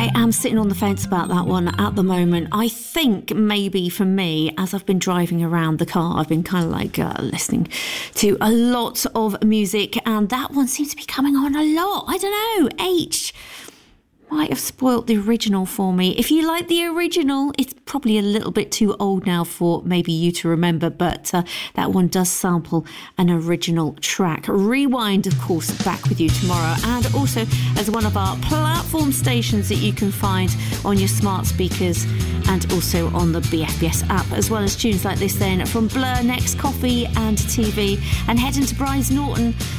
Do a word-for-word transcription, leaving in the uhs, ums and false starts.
I am sitting on the fence about that one at the moment. I think maybe for me, as I've been driving around the car, I've been kind of like uh, listening to a lot of music, and that one seems to be coming on a lot. I don't know, H might have spoilt the original for me. If you like the original, it's probably a little bit too old now for maybe you to remember, but uh, that one does sample an original track. Rewind, of course, back with you tomorrow, and also as one of our platform stations that you can find on your smart speakers and also on the B F B S app, as well as tunes like this then from Blur, Next, Coffee and T V. And heading to Brize Norton